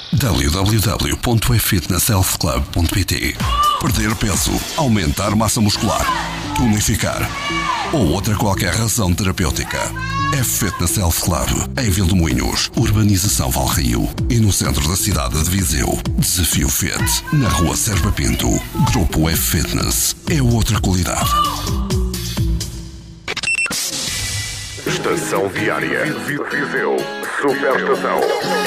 www.efitnesshealthclub.pt. Perder peso, aumentar massa muscular, tonificar ou outra qualquer razão terapêutica. F-Fitness Health Club, em Vilmoinhos, Urbanização Valrio e no centro da cidade de Viseu. Desafio Fit, na rua Serpa Pinto. Grupo F-Fitness, é outra qualidade. Estação Diária. Viseu. Superestação.